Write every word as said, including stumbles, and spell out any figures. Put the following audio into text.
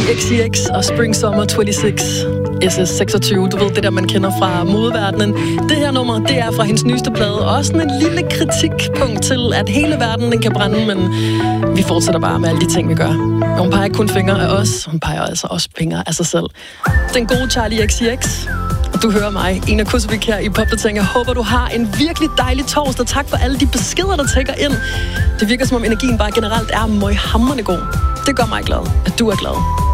X C X og Spring Summer toogtyve. S S seksogtyve, du ved det der, man kender fra modeverdenen. Det her nummer, det er fra hendes nyeste plade. Også sådan en lille kritikpunkt til, at hele verden den kan brænde, men vi fortsætter bare med alle de ting, vi gør. Og hun peger ikke kun fingre af os, hun peger altså også fingre af sig selv. Den gode Charlie X C X. Og du hører mig, Ina Kusevik her i Popdatering. Jeg håber, du har en virkelig dejlig torsdag. Tak for alle de beskeder, der tækker ind. Det virker som om energien bare generelt er møghamrende god. Det gør mig glad, at du er glad.